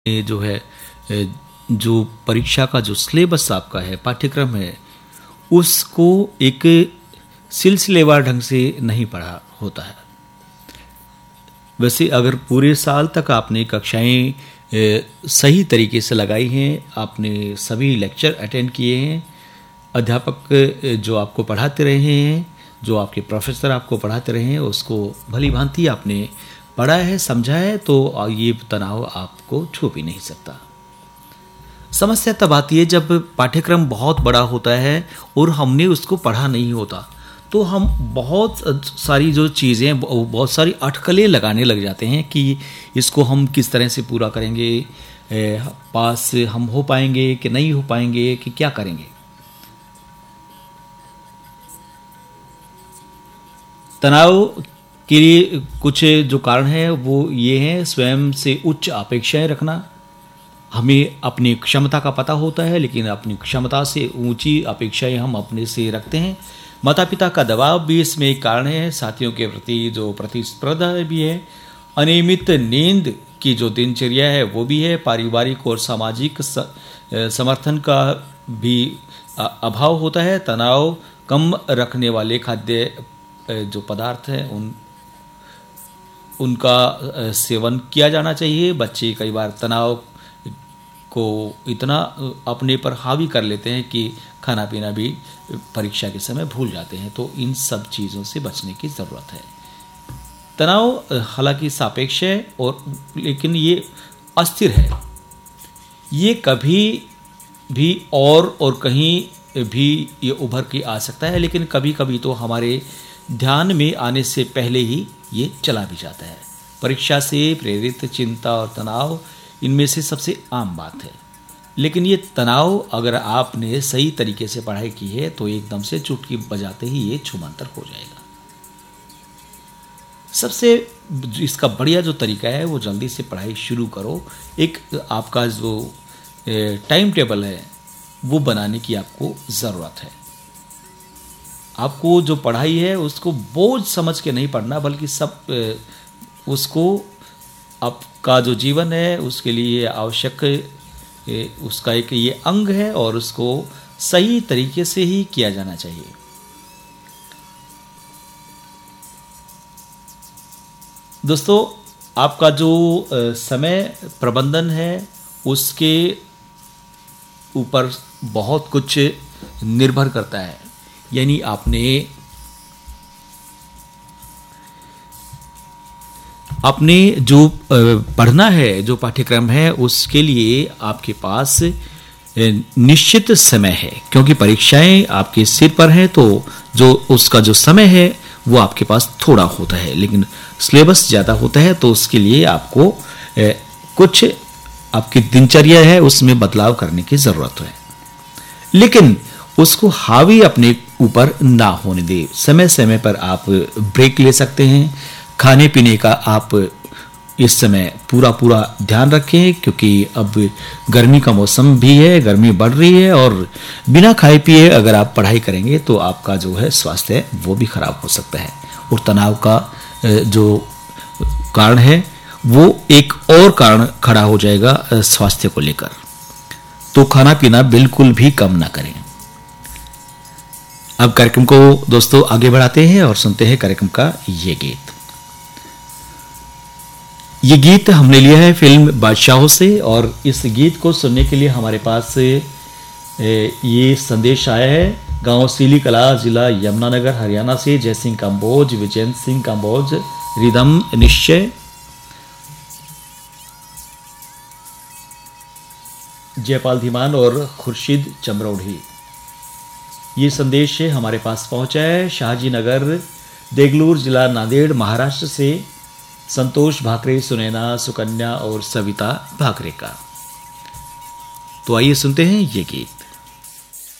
ये जो है जो परीक्षा का जो सिलेबस आपका है, पाठ्यक्रम है, उसको एक सिलसिलेवार ढंग से नहीं पढ़ा होता है। वैसे अगर पूरे साल तक आपने कक्षाएं सही तरीके से लगाई हैं, आपने सभी लेक्चर अटेंड किए हैं, अध्यापक जो आपको पढ़ाते रहे हैं, जो आपके प्रोफेसर आपको पढ़ाते रहे हैं, उसको भली भांति आपने पढ़ा है, समझा है, तो ये तनाव आपको छू भी नहीं सकता। समस्या तब आती है जब पाठ्यक्रम बहुत बड़ा होता है और हमने उसको पढ़ा नहीं होता, तो हम बहुत सारी जो चीज़ें, बहुत सारी अटकलें लगाने लग जाते हैं कि इसको हम किस तरह से पूरा करेंगे, पास हम हो पाएंगे कि नहीं हो पाएंगे, कि क्या करेंगे। तनाव के लिए कुछ जो कारण है वो ये हैं, स्वयं से उच्च अपेक्षाएं रखना। हमें अपनी क्षमता का पता होता है, लेकिन अपनी क्षमता से ऊंची अपेक्षाएं हम अपने से रखते हैं। माता पिता का दबाव भी इसमें एक कारण है, साथियों के प्रति जो प्रतिस्पर्धा भी है, अनियमित नींद की जो दिनचर्या है वो भी है, पारिवारिक और सामाजिक समर्थन का भी अभाव होता है। तनाव कम रखने वाले खाद्य जो पदार्थ हैं उनका सेवन किया जाना चाहिए। बच्चे कई बार तनाव को इतना अपने पर हावी कर लेते हैं कि खाना पीना भी परीक्षा के समय भूल जाते हैं, तो इन सब चीज़ों से बचने की ज़रूरत है। तनाव हालांकि सापेक्ष है लेकिन ये अस्थिर है। ये कभी भी और कहीं भी ये उभर के आ सकता है, लेकिन कभी कभी तो हमारे ध्यान में आने से पहले ही ये चला भी जाता है। परीक्षा से प्रेरित चिंता और तनाव इनमें से सबसे आम बात है, लेकिन ये तनाव अगर आपने सही तरीके से पढ़ाई की है तो एकदम से चुटकी बजाते ही ये छूमंतर हो जाएगा। सबसे इसका बढ़िया जो तरीका है वो जल्दी से पढ़ाई शुरू करो। एक आपका जो टाइम टेबल है वो बनाने की आपको ज़रूरत है। आपको जो पढ़ाई है उसको बोझ समझ के नहीं पढ़ना, बल्कि सब उसको आपका जो जीवन है उसके लिए आवश्यक उसका एक ये अंग है और उसको सही तरीके से ही किया जाना चाहिए। दोस्तों, आपका जो समय प्रबंधन है उसके ऊपर बहुत कुछ निर्भर करता है। यानी आपने जो पढ़ना है, जो पाठ्यक्रम है, उसके लिए आपके पास निश्चित समय है, क्योंकि परीक्षाएं आपके सिर पर हैं, तो जो उसका जो समय है वो आपके पास थोड़ा होता है, लेकिन सिलेबस ज़्यादा होता है, तो उसके लिए आपको कुछ आपकी दिनचर्या है उसमें बदलाव करने की ज़रूरत है। लेकिन उसको हावी अपने ऊपर ना होने दे। समय समय पर आप ब्रेक ले सकते हैं। खाने पीने का आप इस समय पूरा ध्यान रखें, क्योंकि अब गर्मी का मौसम भी है, गर्मी बढ़ रही है, और बिना खाए पिए अगर आप पढ़ाई करेंगे तो आपका जो है स्वास्थ्य है वो भी खराब हो सकता है, और तनाव का जो कारण है वो एक और कारण खड़ा हो जाएगा स्वास्थ्य को लेकर। तो खाना पीना बिल्कुल भी कम ना करें। अब कार्यक्रम को दोस्तों आगे बढ़ाते हैं और सुनते हैं कार्यक्रम का ये गीत। ये गीत हमने लिया है फिल्म बादशाहों से, और इस गीत को सुनने के लिए हमारे पास ये संदेश आया है गांव सीली कला, जिला यमुनानगर, हरियाणा से जय सिंह कंबोज, विजयंत सिंह कंबोज, रिदम निश्चय, जयपाल धीमान और खुर्शीद चमरौढ़ी। ये संदेश हमारे पास पहुंचा है शाहजी नगर, देगलूर, जिला नांदेड़, महाराष्ट्र से संतोष भाकरे, सुनैना, सुकन्या और सविता भाकरे का। तो आइए सुनते हैं ये गीत।